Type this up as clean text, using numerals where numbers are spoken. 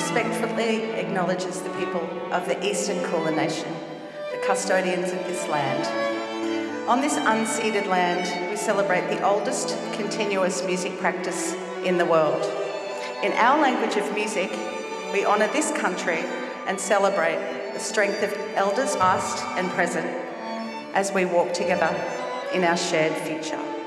respectfully acknowledges the people of the Eastern Kulin Nation, the custodians of this land. On this unceded land, we celebrate the oldest continuous music practice in the world. In our language of music, we honour this country and celebrate the strength of elders past and present as we walk together in our shared future.